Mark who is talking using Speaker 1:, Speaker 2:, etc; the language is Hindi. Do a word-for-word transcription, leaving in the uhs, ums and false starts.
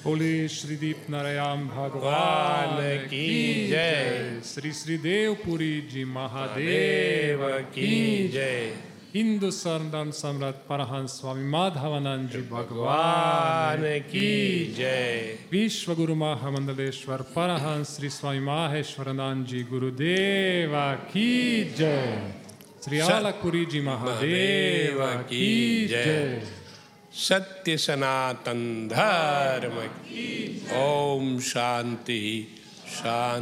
Speaker 1: बोले श्री दीप नारायण
Speaker 2: भगवान की जय।
Speaker 1: श्री श्री देवपुरी जी महादेव
Speaker 2: देव की जय।
Speaker 1: हिंदू सरदार सम्राट परमहंस स्वामी माधवानंद जी
Speaker 2: भगवान की जय।
Speaker 1: विश्व गुरु महामंडलेश्वर परमहंस श्री स्वामी माहेश्वरानंद जी गुरुदेव की जय। श्री अलकपुरी जी महादेव की जय।
Speaker 2: सत्य सनातन धर्म की। ओम शांति शांति।